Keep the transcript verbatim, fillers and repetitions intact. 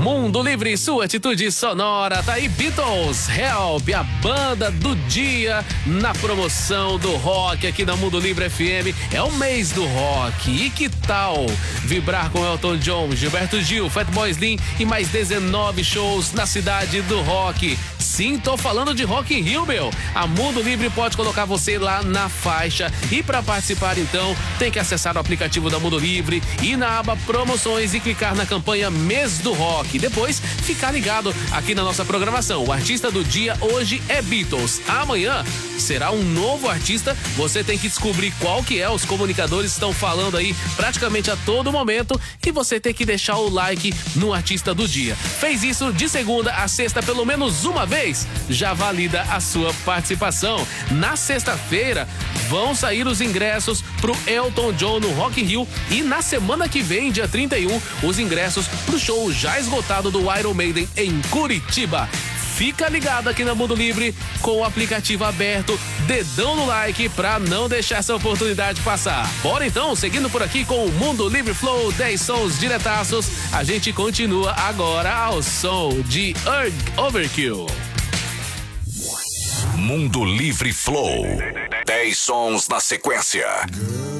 Mundo Livre, sua atitude sonora. Tá aí Beatles, Help, a banda do dia na promoção do rock aqui na Mundo Livre F M. É o mês do rock. E que tal vibrar com Elton John, Gilberto Gil, Fatboy Slim e mais dezenove shows na cidade do rock? Sim, tô falando de Rock in Rio, meu. A Mundo Livre pode colocar você lá na faixa. E para participar, então, tem que acessar o aplicativo da Mundo Livre, ir na aba Promoções e clicar na campanha Mês do Rock. Depois, ficar ligado aqui na nossa programação. O artista do dia hoje é Beatles. Amanhã será um novo artista. Você tem que descobrir qual que é. Os comunicadores estão falando aí praticamente a todo momento. E você tem que deixar o like no artista do dia. Fez isso de segunda a sexta pelo menos uma vez? Já valida a sua participação. Na sexta-feira vão sair os ingressos pro Elton John no Rock in Rio e na semana que vem, dia trinta e um, os ingressos pro show já esgotado do Iron Maiden em Curitiba. Fica ligado aqui na Mundo Livre com o aplicativo aberto, dedão no like pra não deixar essa oportunidade passar. Bora então, seguindo por aqui com o Mundo Livre Flow, dez sons diretaços. A gente continua agora ao som de Earth Overkill. Mundo Livre Flow, dez sons na sequência.